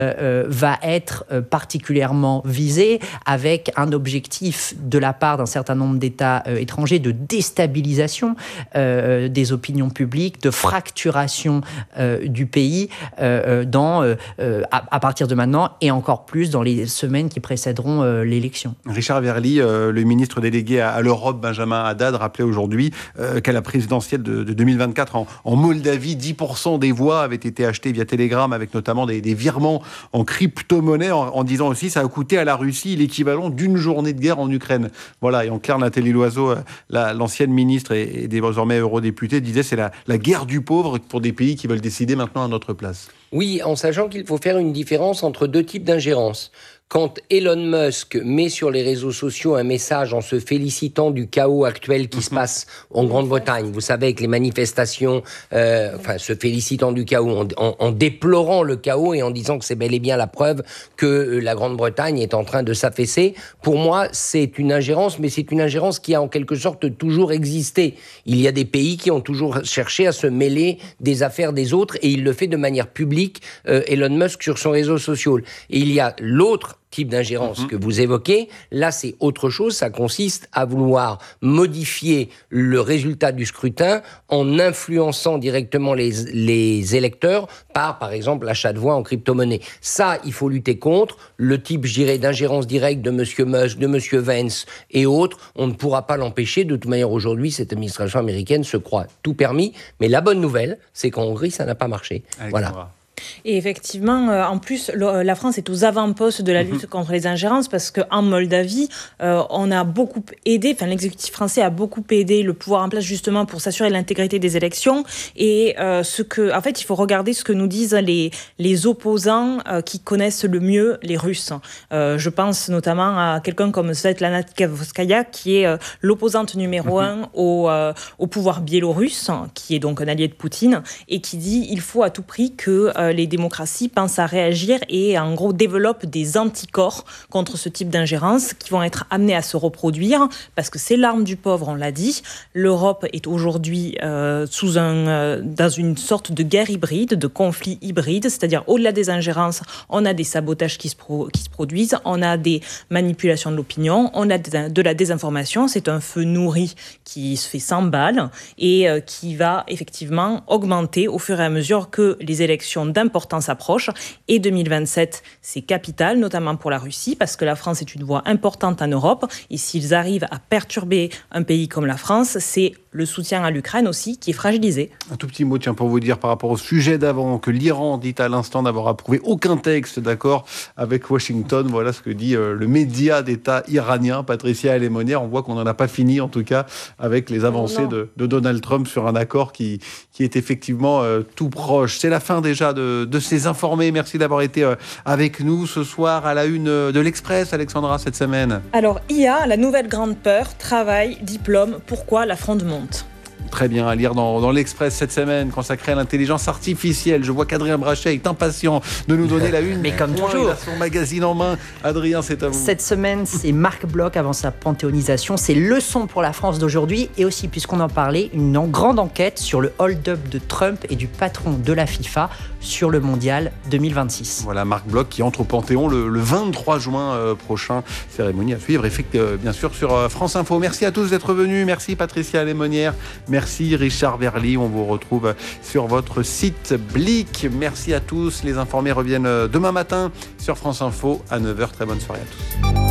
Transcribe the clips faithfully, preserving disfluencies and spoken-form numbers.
euh, va être euh, particulièrement visée, avec un objectif de la part d'un certain nombre d'États euh, étrangers de déstabilisation euh, des opinions publiques, de fracturation euh, du pays euh, dans, euh, à, à partir de maintenant et encore plus dans les semaines qui précéderont euh, l'élection. Richard Verly, euh, le ministre délégué à, à l'Europe, Benjamin Haddad, rappelait aujourd'hui euh, qu'à la présidentielle de, de deux mille vingt-quatre en, en Moldavie, dix pour cent des voix avaient été achetées via Telegram, avec notamment des, des virements en crypto-monnaie, en, en disant aussi ça a coûté à la Russie l'équivalent d'une journée de guerre en Ukraine. Voilà, et en clair, Nathalie Loiseau, la, l'ancienne ministre et, et désormais eurodéputée, disait c'est la, la guerre du pauvre pour des pays qui veulent décider maintenant à notre place. Oui, en sachant qu'il faut faire une différence entre deux types d'ingérence. Quand Elon Musk met sur les réseaux sociaux un message en se félicitant du chaos actuel qui mmh. se passe en Grande-Bretagne, vous savez, avec les manifestations, euh, enfin, se félicitant du chaos, en, en, en déplorant le chaos et en disant que c'est bel et bien la preuve que la Grande-Bretagne est en train de s'affaisser, pour moi, c'est une ingérence, mais c'est une ingérence qui a en quelque sorte toujours existé. Il y a des pays qui ont toujours cherché à se mêler des affaires des autres, et il le fait de manière publique, euh, Elon Musk, sur son réseau social. Et il y a l'autre type d'ingérence mmh. que vous évoquez, là c'est autre chose, ça consiste à vouloir modifier le résultat du scrutin en influençant directement les, les électeurs par, par exemple, l'achat de voix en crypto-monnaie. Ça, il faut lutter contre. Le type, je dirais, d'ingérence directe de M. Musk, de M. Vance et autres, on ne pourra pas l'empêcher. De toute manière, aujourd'hui, cette administration américaine se croit tout permis, mais la bonne nouvelle, c'est qu'en Hongrie, ça n'a pas marché. Avec voilà. Moi. Et effectivement, euh, en plus, le, la France est aux avant-postes de la lutte mmh. contre les ingérences, parce qu'en Moldavie, euh, on a beaucoup aidé, enfin l'exécutif français a beaucoup aidé le pouvoir en place justement pour s'assurer de l'intégrité des élections. Et euh, ce que, en fait, il faut regarder ce que nous disent les, les opposants euh, qui connaissent le mieux les Russes. Euh, je pense notamment à quelqu'un comme Svetlana Tikhanovskaya, qui est euh, l'opposante numéro mmh. un au, euh, au pouvoir biélorusse, qui est donc un allié de Poutine, et qui dit il faut à tout prix que euh, les démocraties pensent à réagir et en gros développent des anticorps contre ce type d'ingérence qui vont être amenés à se reproduire parce que c'est l'arme du pauvre, on l'a dit. L'Europe est aujourd'hui euh, sous un, euh, dans une sorte de guerre hybride, de conflit hybride, c'est-à-dire au-delà des ingérences, on a des sabotages qui se, pro- qui se produisent, on a des manipulations de l'opinion, on a de, de la désinformation, c'est un feu nourri qui se fait sans balles et euh, qui va effectivement augmenter au fur et à mesure que les élections d'importance approchent. Et deux mille vingt-sept, c'est capital, notamment pour la Russie, parce que la France est une voix importante en Europe. Et s'ils arrivent à perturber un pays comme la France, c'est le soutien à l'Ukraine aussi qui est fragilisé. Un tout petit mot, tiens, pour vous dire par rapport au sujet d'avant, que l'Iran dit à l'instant n'avoir approuvé aucun texte d'accord avec Washington. Voilà ce que dit euh, le média d'État iranien, Patricia Alémonière. On voit qu'on n'en a pas fini, en tout cas, avec les avancées de, de Donald Trump sur un accord qui, qui est effectivement euh, tout proche. C'est la fin déjà de, de ces informés. Merci d'avoir été euh, avec nous ce soir à la une de l'Express, Alexandra, cette semaine. Alors, I A, la nouvelle grande peur, travail, diplôme, pourquoi la fronde monte ? Très bien, à lire dans, dans l'Express cette semaine, consacrée à l'intelligence artificielle. Je vois qu'Adrien Brachet est impatient de nous donner la une. Mais comme toujours. Il a son magazine en main. Adrien, c'est à vous. Cette semaine, c'est Marc Bloch avant sa panthéonisation. C'est leçon pour la France d'aujourd'hui. Et aussi, puisqu'on en parlait, une grande enquête sur le hold-up de Trump et du patron de la FIFA sur le mondial deux mille vingt-six. Voilà, Marc Bloch qui entre au Panthéon le, le vingt-trois juin euh, prochain. Cérémonie à suivre, effectivement, bien sûr, sur euh, France Info. Merci à tous d'être venus. Merci Patricia Alémonière. Merci Richard Verly. On vous retrouve sur votre site Blick. Merci à tous. Les informés reviennent demain matin sur France Info à neuf heures. Très bonne soirée à tous.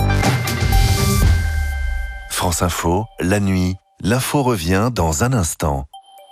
France Info, la nuit. L'info revient dans un instant.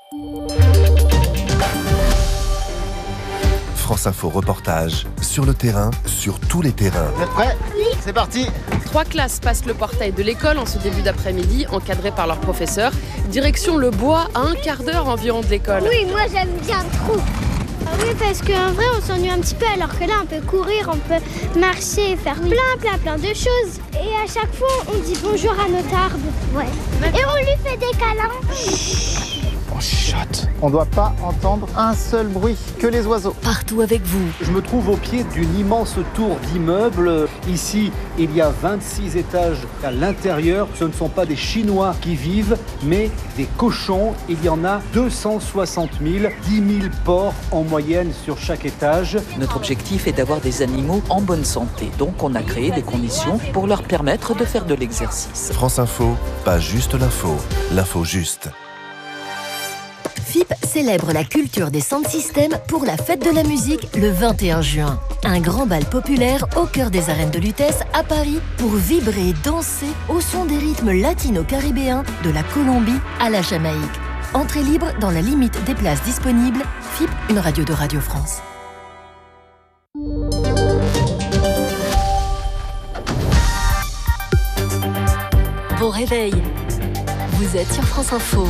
France Info reportage, sur le terrain, sur tous les terrains. Vous êtes prêts ? Oui. C'est parti. Trois classes passent le portail de l'école en ce début d'après-midi, encadrées par leurs professeurs. Direction le bois, à un quart d'heure environ de l'école. Oui, moi j'aime bien trop. Oui, parce qu'en vrai, on s'ennuie un petit peu, alors que là, on peut courir, on peut marcher, faire plein, plein, plein de choses. Et à chaque fois, on dit bonjour à notre arbre. Ouais. Et on lui fait des câlins. On chuchote. On ne doit pas entendre un seul bruit, que les oiseaux. Partout avec vous. Je me trouve au pied d'une immense tour d'immeubles. Ici, il y a vingt-six étages à l'intérieur. Ce ne sont pas des Chinois qui vivent, mais des cochons. Il y en a deux cent soixante mille, dix mille porcs en moyenne sur chaque étage. Notre objectif est d'avoir des animaux en bonne santé. Donc on a créé des conditions pour leur permettre de faire de l'exercice. France Info, pas juste l'info, l'info juste. F I P célèbre la culture des sound systems pour la fête de la musique le vingt et un juin. Un grand bal populaire au cœur des arènes de Lutèce à Paris pour vibrer et danser au son des rythmes latino-caribéens de la Colombie à la Jamaïque. Entrée libre dans la limite des places disponibles. F I P, une radio de Radio France. Bon réveil. Vous êtes sur France Info.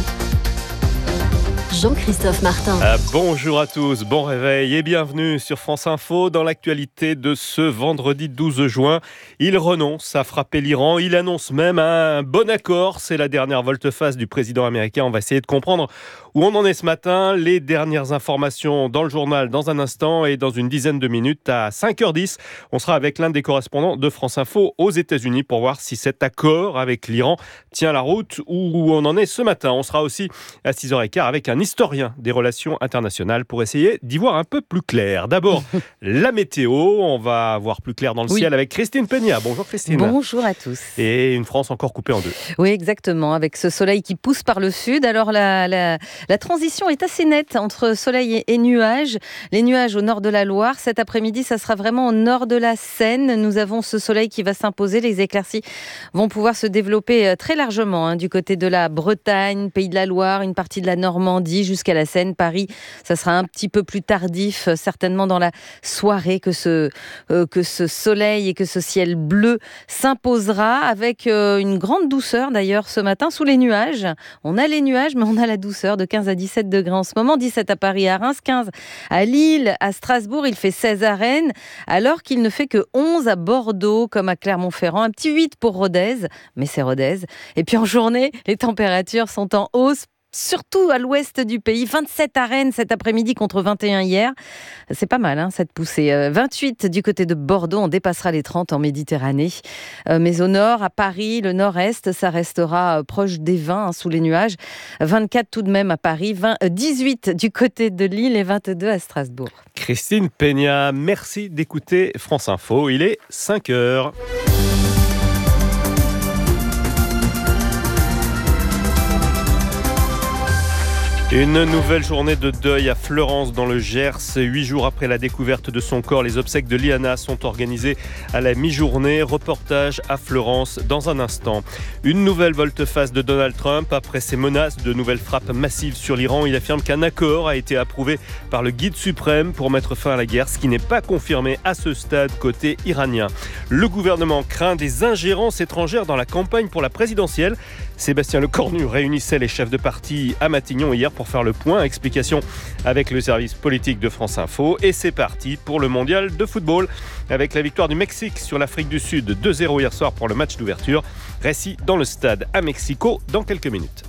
Jean-Christophe Martin. Ah, bonjour à tous, bon réveil et bienvenue sur France Info. Dans l'actualité de ce vendredi douze juin, il renonce à frapper l'Iran. Il annonce même un bon accord. C'est la dernière volte-face du président américain. On va essayer de comprendre où on en est ce matin. Les dernières informations dans le journal dans un instant et dans une dizaine de minutes à cinq heures dix. On sera avec l'un des correspondants de France Info aux États-Unis pour voir si cet accord avec l'Iran tient la route ou où on en est ce matin. On sera aussi à six heures quinze avec un historien des relations internationales pour essayer d'y voir un peu plus clair. D'abord, la météo. On va voir plus clair dans le oui. ciel avec Christine Peña. Bonjour Christine. Bonjour à tous. Et une France encore coupée en deux. Oui, exactement. Avec ce soleil qui pousse par le sud. Alors la, la, la transition est assez nette entre soleil et, et nuages. Les nuages au nord de la Loire. Cet après-midi, ça sera vraiment au nord de la Seine. Nous avons ce soleil qui va s'imposer. Les éclaircies vont pouvoir se développer très largement hein, du côté de la Bretagne, Pays de la Loire, une partie de la Normandie, jusqu'à la Seine, Paris. Ça sera un petit peu plus tardif, certainement dans la soirée, que ce, euh, que ce soleil et que ce ciel bleu s'imposera avec euh, une grande douceur d'ailleurs ce matin sous les nuages. On a les nuages, mais on a la douceur de quinze à dix-sept degrés en ce moment. dix-sept à Paris, à Reims, quinze à Lille, à Strasbourg. Il fait seize à Rennes, alors qu'il ne fait que onze à Bordeaux, comme à Clermont-Ferrand. Un petit huit pour Rodez, mais c'est Rodez. Et puis en journée, les températures sont en hausse, surtout à l'ouest du pays. vingt-sept à Rennes cet après-midi contre vingt et un hier. C'est pas mal, hein, cette poussée. Euh, vingt-huit du côté de Bordeaux, on dépassera les trente en Méditerranée. Euh, mais au nord, à Paris, le nord-est, ça restera euh, proche des vingt hein, sous les nuages. vingt-quatre tout de même à Paris, vingt, euh, dix-huit du côté de Lille et vingt-deux à Strasbourg. Christine Peña, merci d'écouter France Info. Il est cinq heures. Une nouvelle journée de deuil à Fleurance dans le Gers. Huit jours après la découverte de son corps, les obsèques de Liana sont organisées à la mi-journée. Reportage à Fleurance dans un instant. Une nouvelle volte-face de Donald Trump après ses menaces de nouvelles frappes massives sur l'Iran. Il affirme qu'un accord a été approuvé par le guide suprême pour mettre fin à la guerre, ce qui n'est pas confirmé à ce stade côté iranien. Le gouvernement craint des ingérences étrangères dans la campagne pour la présidentielle. Sébastien Lecornu réunissait les chefs de parti à Matignon hier pour faire le point. Explication avec le service politique de France Info. Et c'est parti pour le mondial de football avec la victoire du Mexique sur l'Afrique du Sud deux zéro hier soir pour le match d'ouverture. Récit dans le stade à Mexico dans quelques minutes.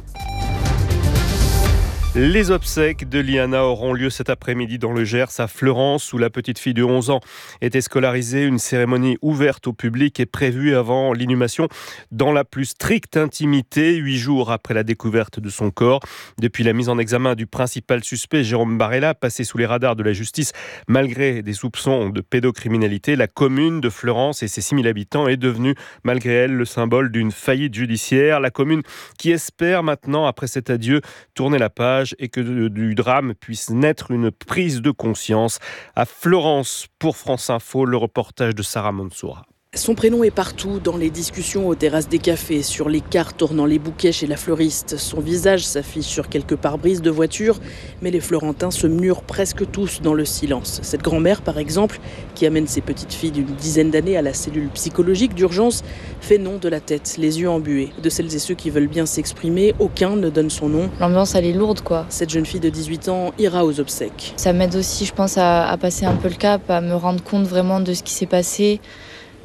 Les obsèques de Liana auront lieu cet après-midi dans le Gers, à Fleurance, où la petite fille de onze ans était scolarisée. Une cérémonie ouverte au public est prévue avant l'inhumation dans la plus stricte intimité, huit jours après la découverte de son corps. Depuis la mise en examen du principal suspect, Jérôme Barella, passé sous les radars de la justice malgré des soupçons de pédocriminalité, la commune de Fleurance et ses six mille habitants est devenue, malgré elle, le symbole d'une faillite judiciaire. La commune qui espère maintenant, après cet adieu, tourner la page et que du drame puisse naître une prise de conscience. À Fleurance, pour France Info, le reportage de Sarah Mansoura. Son prénom est partout, dans les discussions aux terrasses des cafés, sur les cartes ornant les bouquets chez la fleuriste. Son visage s'affiche sur quelques pare-brises de voitures, mais les Florentins se murent presque tous dans le silence. Cette grand-mère, par exemple, qui amène ses petites filles d'une dizaine d'années à la cellule psychologique d'urgence, fait non de la tête, les yeux embués. De celles et ceux qui veulent bien s'exprimer, aucun ne donne son nom. L'ambiance, elle est lourde, quoi. Cette jeune fille de dix-huit ans ira aux obsèques. Ça m'aide aussi, je pense, à, à passer un peu le cap, à me rendre compte vraiment de ce qui s'est passé.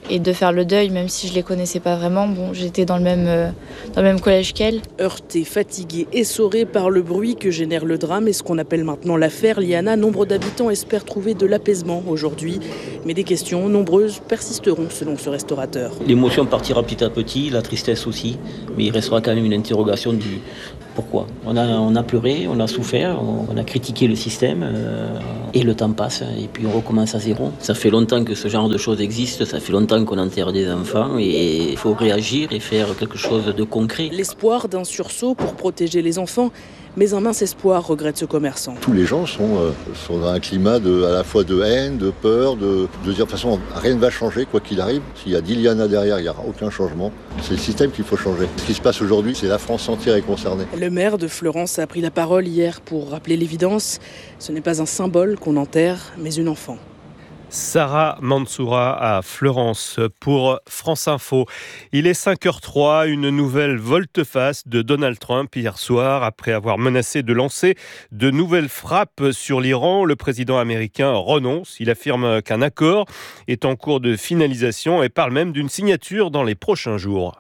et de faire le deuil, même si je les connaissais pas vraiment. Bon, j'étais dans le même, euh, dans le même collège qu'elle. Heurtée, fatiguée, essorée par le bruit que génère le drame et ce qu'on appelle maintenant l'affaire Liana, nombre d'habitants espèrent trouver de l'apaisement aujourd'hui. Mais des questions nombreuses persisteront selon ce restaurateur. L'émotion partira petit à petit, la tristesse aussi, mais il restera quand même une interrogation du pourquoi. On a, on a pleuré, on a souffert, on, on a critiqué le système euh, et le temps passe et puis on recommence à zéro. Ça fait longtemps que ce genre de choses existe, ça fait longtemps qu'on enterre des enfants et il faut réagir et faire quelque chose de concret. L'espoir d'un sursaut pour protéger les enfants, mais un mince espoir, regrette ce commerçant. Tous les gens sont, euh, sont dans un climat de, à la fois de haine, de peur, de, de dire de toute façon rien ne va changer quoi qu'il arrive. S'il y a dix Liana derrière, il n'y aura aucun changement. C'est le système qu'il faut changer. Ce qui se passe aujourd'hui, c'est la France entière est concernée. Le maire de Fleurance a pris la parole hier pour rappeler l'évidence. Ce n'est pas un symbole qu'on enterre, mais une enfant. Sarah Mansoura à Fleurance pour France Info. Il est cinq heures trois, une nouvelle volte-face de Donald Trump hier soir. Après avoir menacé de lancer de nouvelles frappes sur l'Iran, le président américain renonce. Il affirme qu'un accord est en cours de finalisation et parle même d'une signature dans les prochains jours.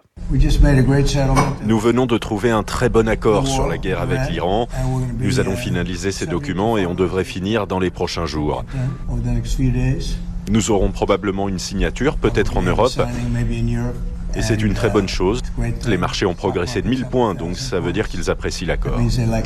Nous venons de trouver un très bon accord sur la guerre avec l'Iran. Nous allons finaliser ces documents et on devrait finir dans les prochains jours. Nous aurons probablement une signature, peut-être en Europe. Et c'est une très bonne chose. Les marchés ont progressé de mille points, donc ça veut dire qu'ils apprécient l'accord.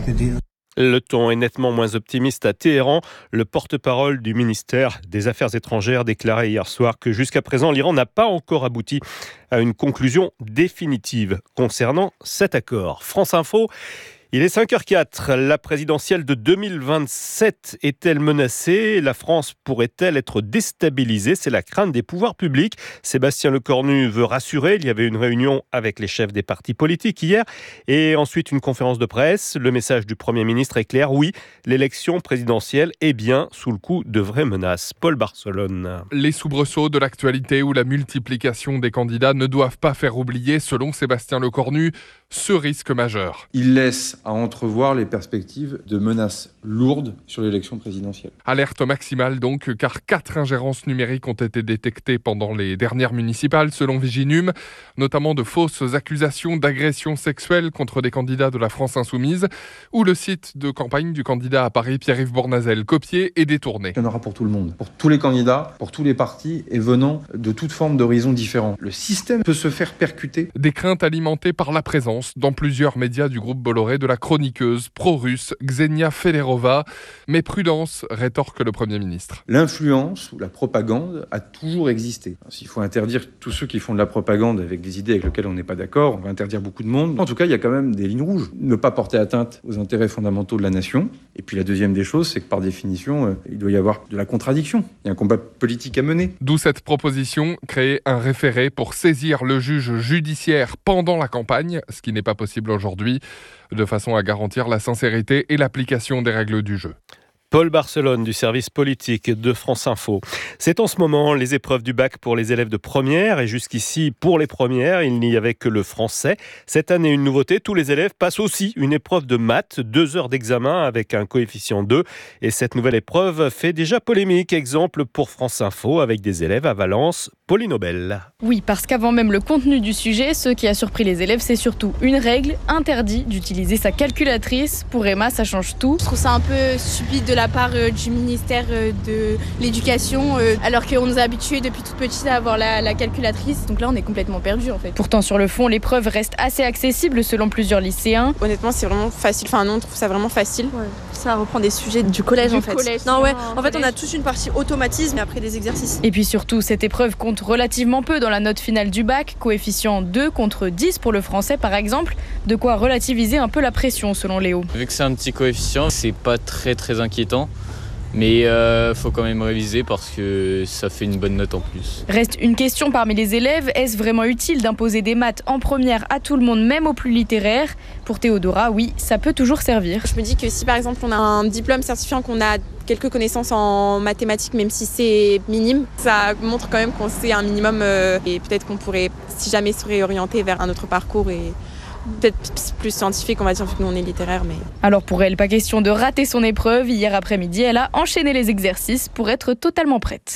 Le ton est nettement moins optimiste à Téhéran. Le porte-parole du ministère des Affaires étrangères déclarait hier soir que jusqu'à présent, l'Iran n'a pas encore abouti à une conclusion définitive concernant cet accord. France Info. Il est cinq heures quatre. La présidentielle de deux mille vingt-sept est-elle menacée ? La France pourrait-elle être déstabilisée ? C'est la crainte des pouvoirs publics. Sébastien Lecornu veut rassurer. Il y avait une réunion avec les chefs des partis politiques hier et ensuite une conférence de presse. Le message du Premier ministre est clair. Oui, l'élection présidentielle est bien sous le coup de vraies menaces. Paul Barcelone. Les soubresauts de l'actualité ou la multiplication des candidats ne doivent pas faire oublier, selon Sébastien Lecornu, ce risque majeur. Il laisse à entrevoir les perspectives de menaces lourdes sur l'élection présidentielle. Alerte maximale donc, car quatre ingérences numériques ont été détectées pendant les dernières municipales, selon Viginum, notamment de fausses accusations d'agression sexuelle contre des candidats de la France Insoumise, ou le site de campagne du candidat à Paris, Pierre-Yves Bournazel, copié et détourné. Il y en aura pour tout le monde, pour tous les candidats, pour tous les partis, et venant de toute forme d'horizons différents. Le système peut se faire percuter. Des craintes alimentées par la présence dans plusieurs médias du groupe Bolloré de la chroniqueuse pro-russe Ksenia Federova. Mais prudence, rétorque le Premier ministre. L'influence ou la propagande a toujours existé. S'il faut interdire tous ceux qui font de la propagande avec des idées avec lesquelles on n'est pas d'accord, on va interdire beaucoup de monde. En tout cas, il y a quand même des lignes rouges. Ne pas porter atteinte aux intérêts fondamentaux de la nation. Et puis la deuxième des choses, c'est que par définition, euh, il doit y avoir de la contradiction. Il y a un combat politique à mener. D'où cette proposition, créer un référé pour saisir le juge judiciaire pendant la campagne, ce qui n'est pas possible aujourd'hui, de façon à garantir la sincérité et l'application des règles du jeu. Paul Barcelone du service politique de France Info. C'est en ce moment les épreuves du bac pour les élèves de première et jusqu'ici, pour les premières, il n'y avait que le français. Cette année, une nouveauté, tous les élèves passent aussi une épreuve de maths, deux heures d'examen avec un coefficient deux. Et cette nouvelle épreuve fait déjà polémique. Exemple pour France Info avec des élèves à Valence, Pauline Aubel. Oui, parce qu'avant même le contenu du sujet, ce qui a surpris les élèves, c'est surtout une règle, interdit d'utiliser sa calculatrice. Pour Emma, ça change tout. Je trouve ça un peu stupide de la part euh, du ministère euh, de l'Éducation, euh, alors qu'on nous a habitués depuis toute petite à avoir la, la calculatrice. Donc là, on est complètement perdus en fait. Pourtant, sur le fond, l'épreuve reste assez accessible selon plusieurs lycéens. Honnêtement, c'est vraiment facile. Enfin, non, on trouve ça vraiment facile. Ouais. Ça reprend des sujets du collège du en fait. Collège, non, ouais. En fait, collège. On a tous une partie automatisme et après des exercices. Et puis surtout, cette épreuve compte relativement peu dans la note finale du bac. Coefficient deux contre dix pour le français, par exemple. De quoi relativiser un peu la pression, selon Léo. Vu que c'est un petit coefficient, c'est pas très très inquiétant. Mais euh, faut quand même réviser parce que ça fait une bonne note en plus. Reste une question parmi les élèves, est-ce vraiment utile d'imposer des maths en première à tout le monde, même aux plus littéraires ? Pour Théodora, oui, ça peut toujours servir. Je me dis que si par exemple on a un diplôme certifiant qu'on a quelques connaissances en mathématiques, même si c'est minime, ça montre quand même qu'on sait un minimum euh, et peut-être qu'on pourrait, si jamais, se réorienter vers un autre parcours et peut-être plus scientifique, on va dire, vu que nous on est littéraire. Mais... Alors pour elle, pas question de rater son épreuve. Hier après-midi, elle a enchaîné les exercices pour être totalement prête.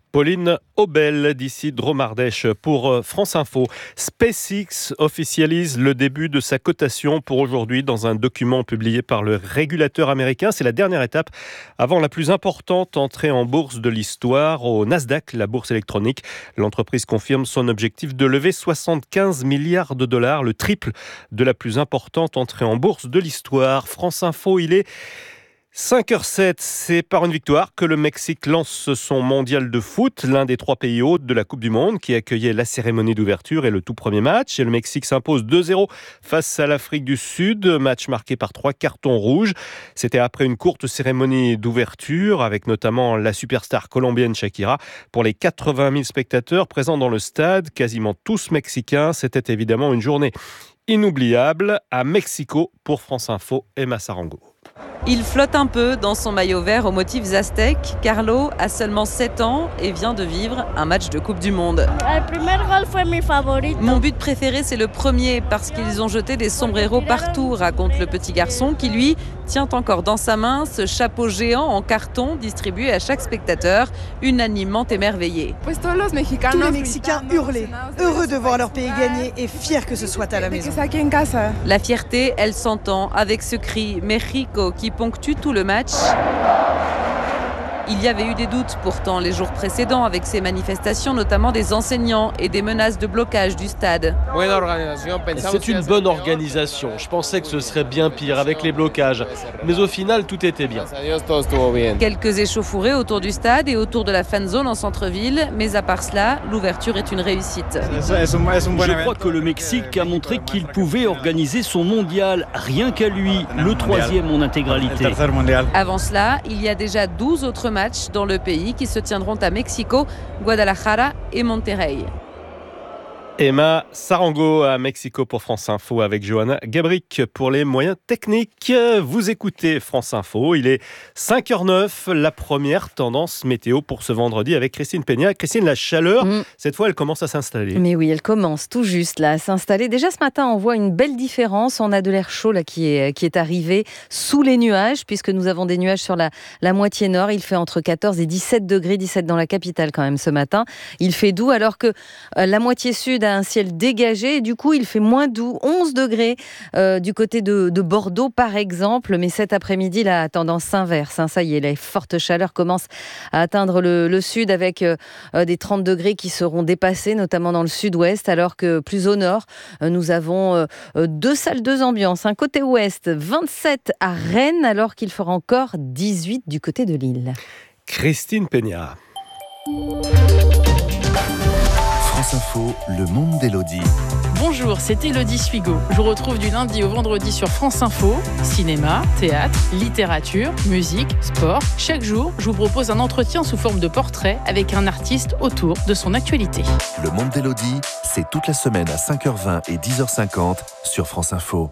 Pauline Aubel d'ici Dromardèche pour France Info. SpaceX officialise le début de sa cotation pour aujourd'hui dans un document publié par le régulateur américain. C'est la dernière étape avant la plus importante entrée en bourse de l'histoire au Nasdaq, la bourse électronique. L'entreprise confirme son objectif de lever soixante-quinze milliards de dollars, le triple de la plus importante entrée en bourse de l'histoire. France Info, il est cinq heures sept, c'est par une victoire que le Mexique lance son mondial de foot, l'un des trois pays hôtes de la Coupe du Monde qui accueillait la cérémonie d'ouverture et le tout premier match. Et le Mexique s'impose deux zéro face à l'Afrique du Sud, match marqué par trois cartons rouges. C'était après une courte cérémonie d'ouverture avec notamment la superstar colombienne Shakira. Pour les quatre-vingt mille spectateurs présents dans le stade, quasiment tous mexicains, c'était évidemment une journée inoubliable à Mexico pour France Info, Emma Sarango. Il flotte un peu dans son maillot vert aux motifs aztèques. Carlo a seulement sept ans et vient de vivre un match de Coupe du Monde. Mon but préféré, c'est le premier parce qu'ils ont jeté des sombreros partout, raconte le petit garçon qui, lui, tient encore dans sa main ce chapeau géant en carton distribué à chaque spectateur, unanimement émerveillé. Tous les Mexicains hurlaient, heureux de voir leur pays gagner et fiers que ce soit à la maison. La fierté, elle s'entend avec ce cri « Mexico » qui ponctue tout le match. Il y avait eu des doutes pourtant les jours précédents avec ces manifestations, notamment des enseignants et des menaces de blocage du stade. C'est une bonne organisation. Je pensais que ce serait bien pire avec les blocages. Mais au final, tout était bien. Quelques échauffourées autour du stade et autour de la fan zone en centre-ville. Mais à part cela, l'ouverture est une réussite. Je crois que le Mexique a montré qu'il pouvait organiser son mondial, rien qu'à lui, le troisième en intégralité. Avant cela, il y a déjà douze autres matchs dans le pays qui se tiendront à Mexico, Guadalajara et Monterrey. Emma Sarango à Mexico pour France Info avec Johanna Gabric pour les moyens techniques. Vous écoutez France Info, il est cinq heures neuf, la première tendance météo pour ce vendredi avec Christine Peña. Christine, la chaleur, mmh. cette fois, elle commence à s'installer. Mais oui, elle commence tout juste là à s'installer. Déjà ce matin, on voit une belle différence. On a de l'air chaud là qui est, qui est arrivé sous les nuages, puisque nous avons des nuages sur la, la moitié nord. Il fait entre quatorze et dix-sept degrés, dix-sept dans la capitale quand même ce matin. Il fait doux alors que euh, la moitié sud a un ciel dégagé et du coup il fait moins doux, onze degrés euh, du côté de, de Bordeaux par exemple, mais cet après-midi la tendance s'inverse, hein, ça y est, la forte chaleur commence à atteindre le, le sud avec euh, des trente degrés qui seront dépassés notamment dans le sud-ouest, alors que plus au nord euh, nous avons euh, deux salles, deux ambiances, un côté ouest, vingt-sept à Rennes alors qu'il fera encore dix-huit du côté de Lille. Christine Peña. France Info, le monde d'Élodie. Bonjour, c'est Élodie Suigo. Je vous retrouve du lundi au vendredi sur France Info. Cinéma, théâtre, littérature, musique, sport. Chaque jour, je vous propose un entretien sous forme de portrait avec un artiste autour de son actualité. Le monde d'Élodie, c'est toute la semaine à cinq heures vingt et dix heures cinquante sur France Info.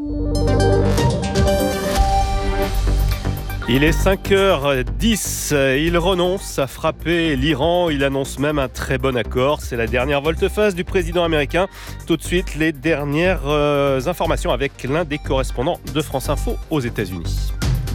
Il est cinq heures dix, il renonce à frapper l'Iran, il annonce même un très bon accord. C'est la dernière volte-face du président américain. Tout de suite, les dernières euh, informations avec l'un des correspondants de France Info aux États-Unis.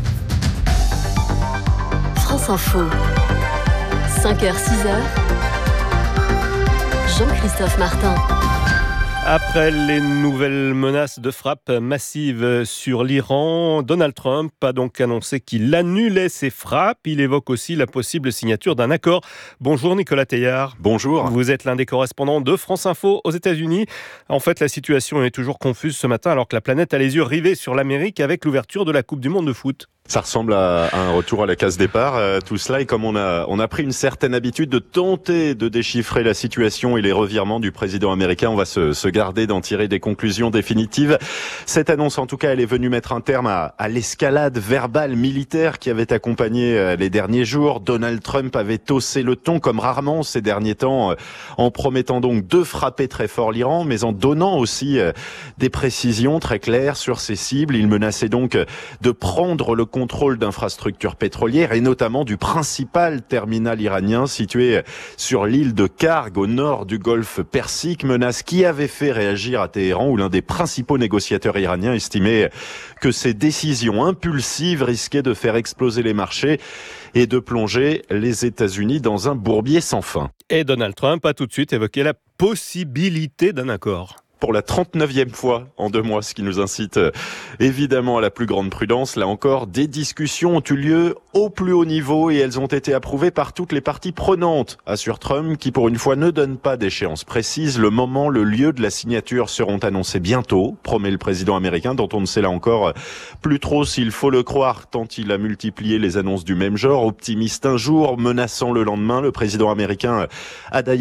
France Info, cinq heures six heures, Jean-Christophe Martin. Après les nouvelles menaces de frappe massive sur l'Iran, Donald Trump a donc annoncé qu'il annulait ses frappes. Il évoque aussi la possible signature d'un accord. Bonjour Nicolas Teillard. Bonjour. Vous êtes l'un des correspondants de France Info aux États-Unis. En fait, la situation est toujours confuse ce matin alors que la planète a les yeux rivés sur l'Amérique avec l'ouverture de la Coupe du Monde de foot. Ça ressemble à, à un retour à la case départ, euh, tout cela, et comme on a, on a pris une certaine habitude de tenter de déchiffrer la situation et les revirements du président américain, on va se, se garder d'en tirer des conclusions définitives. Cette annonce, en tout cas, elle est venue mettre un terme à, à l'escalade verbale militaire qui avait accompagné euh, les derniers jours. Donald Trump avait haussé le ton comme rarement ces derniers temps, euh, en promettant donc de frapper très fort l'Iran, mais en donnant aussi euh, des précisions très claires sur ses cibles. Il menaçait donc de prendre le contrôle d'infrastructures pétrolières et notamment du principal terminal iranien situé sur l'île de Karg au nord du golfe Persique, menace qui avait fait réagir à Téhéran où l'un des principaux négociateurs iraniens estimait que ces décisions impulsives risquaient de faire exploser les marchés et de plonger les États-Unis dans un bourbier sans fin. Et Donald Trump a tout de suite évoqué la possibilité d'un accord. Pour la trente-neuvième fois en deux mois, ce qui nous incite euh, évidemment à la plus grande prudence. Là encore, des discussions ont eu lieu au plus haut niveau et elles ont été approuvées par toutes les parties prenantes, assure Trump, qui pour une fois ne donne pas d'échéance précise. Le moment, le lieu de la signature seront annoncés bientôt, promet le président américain, dont on ne sait là encore plus trop s'il faut le croire, tant il a multiplié les annonces du même genre. Optimiste un jour, menaçant le lendemain, le président américain a d'ailleurs